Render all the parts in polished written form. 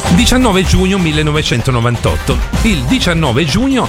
19 giugno 1998. Il 19 giugno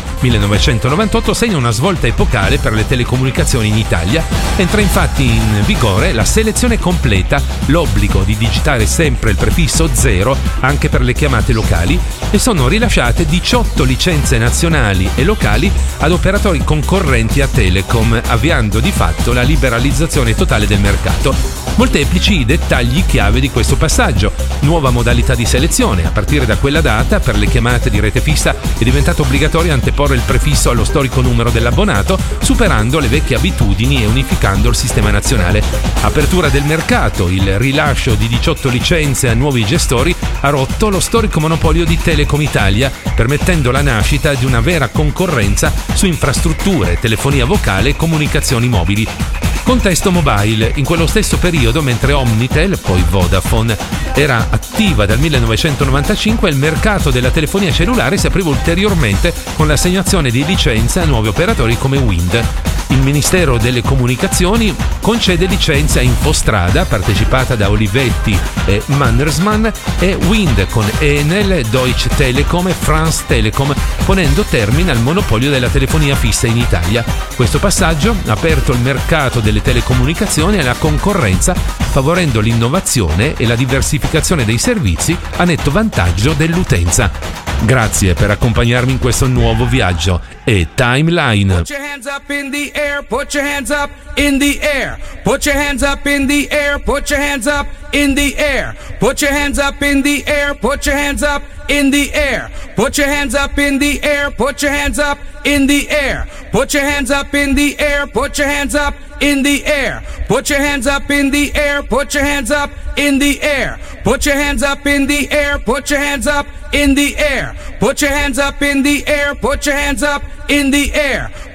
1998 segna una svolta epocale per le telecomunicazioni in Italia. Entra infatti in vigore la selezione completa, l'obbligo di digitare sempre il prefisso 0 anche per le chiamate locali, e sono rilasciate 18 licenze nazionali e locali ad operatori concorrenti a Telecom, avviando di fatto la liberalizzazione totale del mercato. Molteplici i dettagli chiave di questo passaggio. Nuova modalità di selezione. A partire da quella data, per le chiamate di rete fissa è diventato obbligatorio anteporre il prefisso allo storico numero dell'abbonato, superando le vecchie abitudini e unificando il sistema nazionale. Apertura del mercato. Il rilascio di 18 licenze a nuovi gestori ha rotto lo storico monopolio di Telecom Italia, permettendo la nascita di una vera concorrenza su infrastrutture, telefonia vocale e comunicazioni mobili. Contesto mobile. In quello stesso periodo, mentre Omnitel, poi Vodafone, era attiva dal 1995, il mercato della telefonia cellulare si apriva ulteriormente con l'assegnazione di licenze a nuovi operatori come Wind. Il Ministero delle Comunicazioni concede licenza a Infostrada, partecipata da Olivetti e Mannesmann, e Wind con Enel, Deutsche Telekom e France Telecom, ponendo termine al monopolio della telefonia fissa in Italia. Questo passaggio ha aperto il mercato delle telecomunicazioni alla concorrenza, favorendo l'innovazione e la diversificazione dei servizi a netto vantaggio dell'utenza. Grazie per accompagnarmi in questo nuovo viaggio e Timeline. Put your hands up in the air, put your hands up in the air. Put your hands up in the air, put your hands up in the air. Put your hands up in the air, put your hands up in the air. Put your hands up in the air, put your hands up in the air. Put your hands up in the air, put your hands up in the air. Put your hands up in the air, put your hands up in the air. Put your hands up in the air, put your hands up in the air. Put your hands up in the air, put your hands up in the air.